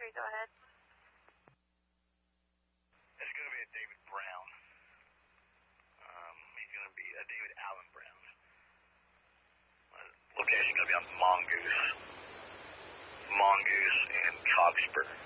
go ahead. It's going to be a David Brown. He's going to be a David Allen Brown. Location going to be on Mongoose and Cockspur.